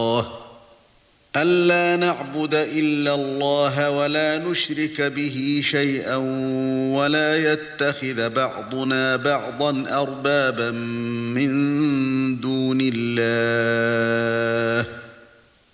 أَلَّا نَعْبُدَ إِلَّا اللَّهَ وَلَا نُشْرِكَ بِهِ شَيْئًا وَلَا يَتَّخِذَ بَعْضُنَا بَعْضًا أَرْبَابًا مِنْ